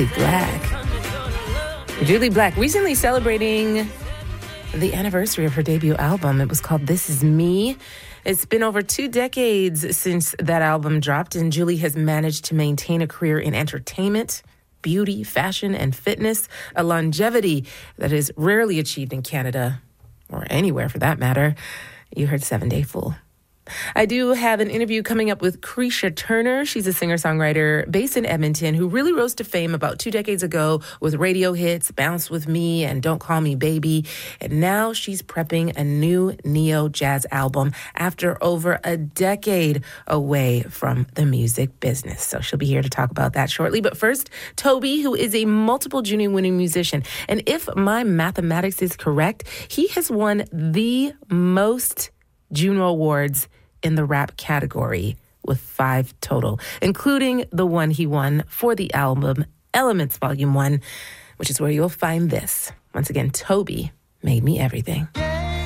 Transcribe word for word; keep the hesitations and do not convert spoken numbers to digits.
Jully Black. Jully Black recently celebrating the anniversary of her debut album. It was called This Is Me. It's been over two decades since that album dropped, and Jully has managed to maintain a career in entertainment, beauty, fashion, and fitness, a longevity that is rarely achieved in Canada, or anywhere for that matter. You heard Seven Day Fool. I do have an interview coming up with Creisha Turner. She's a singer-songwriter based in Edmonton who really rose to fame about two decades ago with radio hits, Bounce With Me and Don't Call Me Baby. And now she's prepping a new neo-jazz album after over a decade away from the music business. So she'll be here to talk about that shortly. But first, Toby, who is a multiple Juno-winning musician. And if my mathematics is correct, he has won the most Juno Awards in the rap category with five total, including the one he won for the album Elements Volume one, which is where you'll find this. Once again, Toby Made Me Everything.